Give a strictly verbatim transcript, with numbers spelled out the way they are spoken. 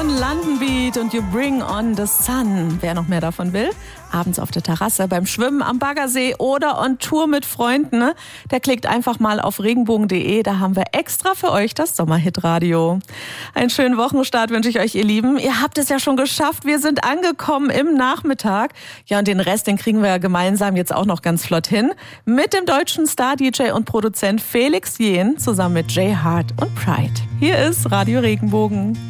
London Beat und You Bring on the Sun. Wer noch mehr davon will, abends auf der Terrasse, beim Schwimmen am Baggersee oder on Tour mit Freunden, ne? Der klickt einfach mal auf regenbogen punkt de, da haben wir extra für euch das Sommerhit-Radio. Einen schönen Wochenstart wünsche ich euch, ihr Lieben. Ihr habt es ja schon geschafft, wir sind angekommen im Nachmittag. Ja, und den Rest, den kriegen wir ja gemeinsam jetzt auch noch ganz flott hin. Mit dem deutschen Star-D J und Produzent Felix Jähn zusammen mit Jay Hart und Pride. Hier ist Radio Regenbogen.